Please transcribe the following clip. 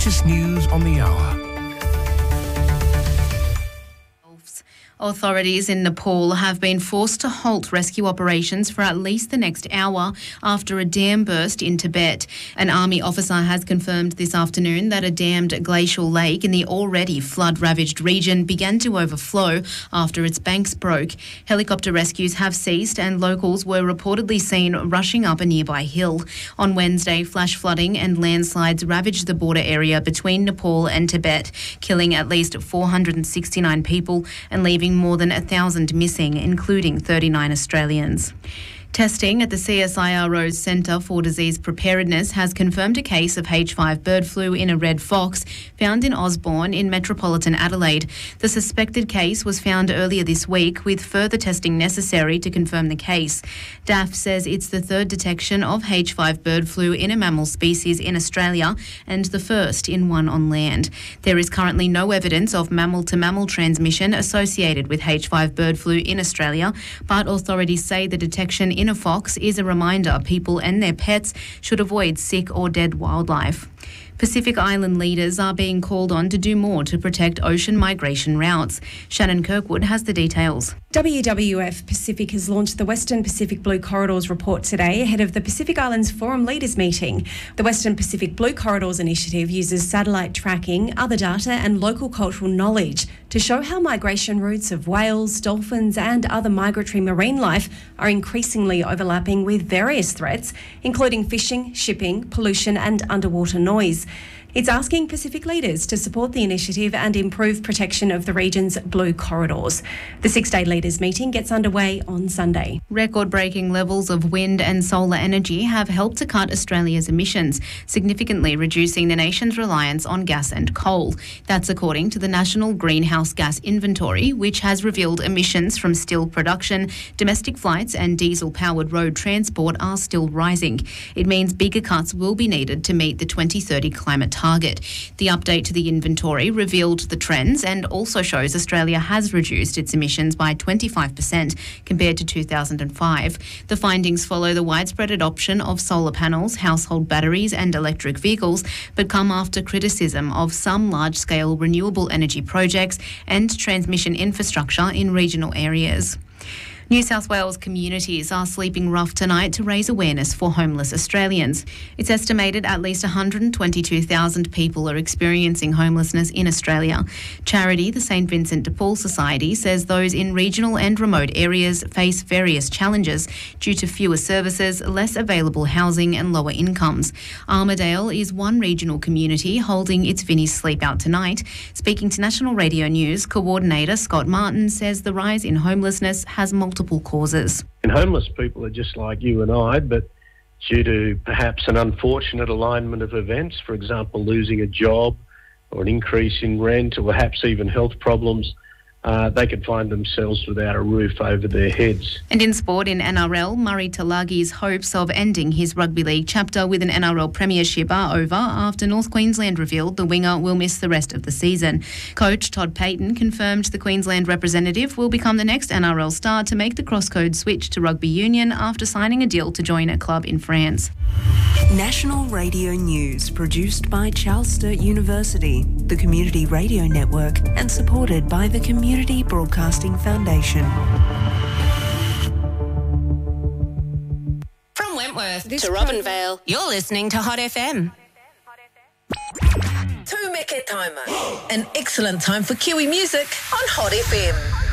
latest news on the hour. Authorities in Nepal have been forced to halt rescue operations for at least the next hour after a dam burst in Tibet. An army officer has confirmed this afternoon that a dammed glacial lake in the already flood-ravaged region began to overflow after its banks broke. Helicopter rescues have ceased and locals were reportedly seen rushing up a nearby hill. On Wednesday, flash flooding and landslides ravaged the border area between Nepal and Tibet, killing at least 469 people and leaving more than 1,000 missing, including 39 Australians. Testing at the CSIRO's Centre for Disease Preparedness has confirmed a case of H5 bird flu in a red fox found in Osborne in metropolitan Adelaide. The suspected case was found earlier this week, with further testing necessary to confirm the case. DAF says it's the third detection of H5 bird flu in a mammal species in Australia and the first in one on land. There is currently no evidence of mammal-to-mammal transmission associated with H5 bird flu in Australia, but authorities say the detection in a fox is a reminder people and their pets should avoid sick or dead wildlife. Pacific Island leaders are being called on to do more to protect ocean migration routes. Shannon Kirkwood has the details. WWF Pacific has launched the Western Pacific Blue Corridors report today ahead of the Pacific Islands Forum Leaders meeting. The Western Pacific Blue Corridors initiative uses satellite tracking, other data and local cultural knowledge to show how migration routes of whales, dolphins and other migratory marine life are increasingly overlapping with various threats, including fishing, shipping, pollution and underwater noise. It's asking Pacific leaders to support the initiative and improve protection of the region's blue corridors. The six-day leaders meeting gets underway on Sunday. Record-breaking levels of wind and solar energy have helped to cut Australia's emissions, significantly reducing the nation's reliance on gas and coal. That's according to the National Greenhouse Gas Inventory, which has revealed emissions from steel production, domestic flights and diesel-powered road transport are still rising. It means bigger cuts will be needed to meet the 2030 climate target. The update to the inventory revealed the trends and also shows Australia has reduced its emissions by 25% compared to 2005. The findings follow the widespread adoption of solar panels, household batteries and electric vehicles, but come after criticism of some large-scale renewable energy projects and transmission infrastructure in regional areas. New South Wales communities are sleeping rough tonight to raise awareness for homeless Australians. It's estimated at least 122,000 people are experiencing homelessness in Australia. Charity, the St Vincent de Paul Society, says those in regional and remote areas face various challenges due to fewer services, less available housing and lower incomes. Armidale is one regional community holding its Vinnie's Sleep Out tonight. Speaking to National Radio News, Coordinator Scott Martin says the rise in homelessness has multiple causes. And homeless people are just like you and I, but due to perhaps an unfortunate alignment of events, for example, losing a job or an increase in rent or perhaps even health problems, they could find themselves without a roof over their heads. And in sport, in NRL, Murray Talagi's hopes of ending his rugby league chapter with an NRL premiership are over after North Queensland revealed the winger will miss the rest of the season. Coach Todd Payton confirmed the Queensland representative will become the next NRL star to make the crosscode switch to rugby union after signing a deal to join a club in France. National Radio News, produced by Charles Sturt University, the Community Radio Network, and supported by the Community Broadcasting Foundation. From Wentworth to Robinvale, you're listening to Hot FM. 2 Meke Timer, an excellent time for Kiwi music on Hot FM.